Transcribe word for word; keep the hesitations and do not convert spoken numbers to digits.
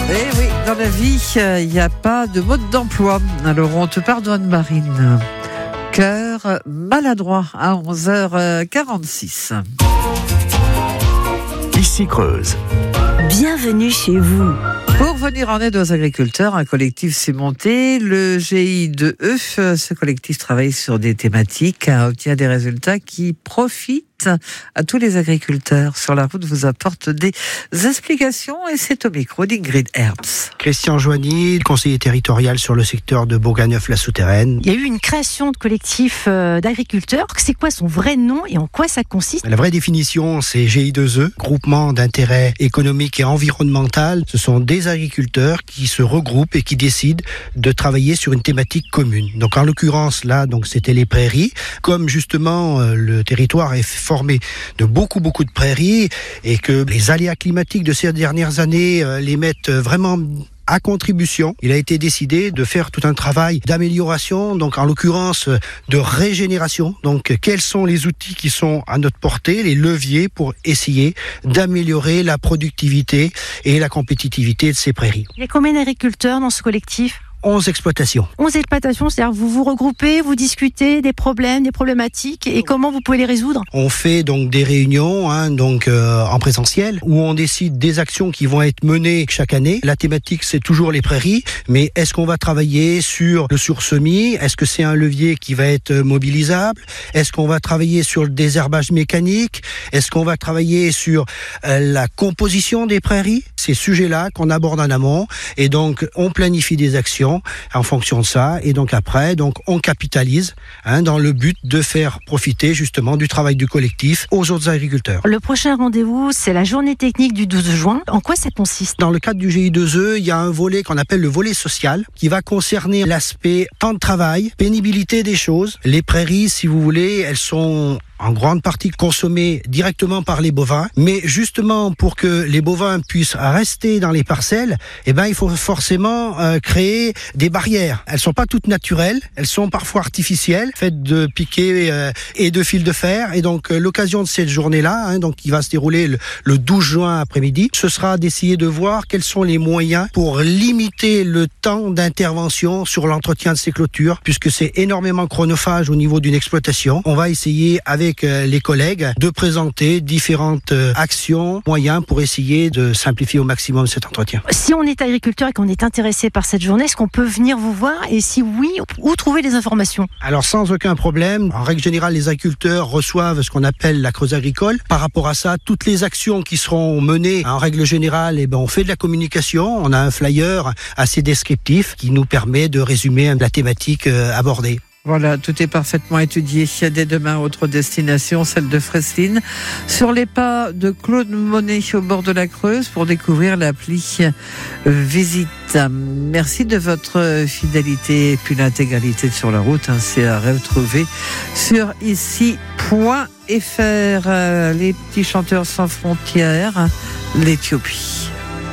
Eh oui, dans la vie, il euh, n'y a pas de mode d'emploi. Alors, on te pardonne, Marine. Cœur maladroit à onze heures quarante-six. Ici Creuse. Bienvenue chez vous. Pour venir en aide aux agriculteurs, un collectif s'est monté, le G I deux E. Ce collectif travaille sur des thématiques, obtient des résultats qui profitent à tous les agriculteurs. Sur la route vous apporte des explications et c'est au micro d'Ingrid Herbst. Christian Joigny, conseiller territorial sur le secteur de Bourganeuf-la-Souterraine. Il y a eu une création de collectif d'agriculteurs. C'est quoi son vrai nom et en quoi ça consiste ? La vraie définition, c'est G I deux E, groupement d'intérêt économique et environnemental. Ce sont des agriculteurs qui se regroupent et qui décident de travailler sur une thématique commune. Donc en l'occurrence là, donc c'était les prairies. Comme justement euh, le territoire est formé de beaucoup beaucoup de prairies et que les aléas climatiques de ces dernières années euh, les mettent vraiment à contribution, il a été décidé de faire tout un travail d'amélioration, donc en l'occurrence de régénération. Donc quels sont les outils qui sont à notre portée, les leviers pour essayer d'améliorer la productivité et la compétitivité de ces prairies. Il y a combien d'agriculteurs dans ce collectif ? onze exploitations. onze exploitations, c'est-à-dire vous vous regroupez, vous discutez des problèmes, des problématiques et comment vous pouvez les résoudre ? On fait donc des réunions hein, donc euh, en présentiel où on décide des actions qui vont être menées chaque année. La thématique c'est toujours les prairies, mais est-ce qu'on va travailler sur le sursemis ? Est-ce que c'est un levier qui va être mobilisable ? Est-ce qu'on va travailler sur le désherbage mécanique ? Est-ce qu'on va travailler sur euh, la composition des prairies ? Ces sujets-là qu'on aborde en amont et donc on planifie des actions en fonction de ça, et donc après, donc on capitalise hein, dans le but de faire profiter justement du travail du collectif aux autres agriculteurs. Le prochain rendez-vous, c'est la journée technique du douze juin. En quoi ça consiste ? Dans le cadre du G I deux E, il y a un volet qu'on appelle le volet social, qui va concerner l'aspect temps de travail, pénibilité des choses. Les prairies, si vous voulez, elles sont en grande partie consommées directement par les bovins, mais justement pour que les bovins puissent rester dans les parcelles, eh ben il faut forcément euh, créer des barrières. Elles sont pas toutes naturelles, elles sont parfois artificielles, faites de piquets euh, et de fils de fer. Et donc euh, l'occasion de cette journée-là, hein, donc qui va se dérouler le, le douze juin après-midi, ce sera d'essayer de voir quels sont les moyens pour limiter le temps d'intervention sur l'entretien de ces clôtures, puisque c'est énormément chronophage au niveau d'une exploitation. On va essayer avec avec les collègues de présenter différentes actions, moyens pour essayer de simplifier au maximum cet entretien. Si on est agriculteur et qu'on est intéressé par cette journée, est-ce qu'on peut venir vous voir et si oui, où trouver les informations ? Alors sans aucun problème, en règle générale les agriculteurs reçoivent ce qu'on appelle la creuse agricole. Par rapport à ça, toutes les actions qui seront menées en règle générale, eh ben, on fait de la communication, on a un flyer assez descriptif qui nous permet de résumer la thématique abordée. Voilà, tout est parfaitement étudié. Dès demain, autre destination, celle de Fresline, sur les pas de Claude Monet au bord de la Creuse pour découvrir l'appli Visite. Merci de votre fidélité et puis l'intégralité de Sur la route, hein, c'est à retrouver sur ici point f r. Les petits chanteurs sans frontières, l'Éthiopie.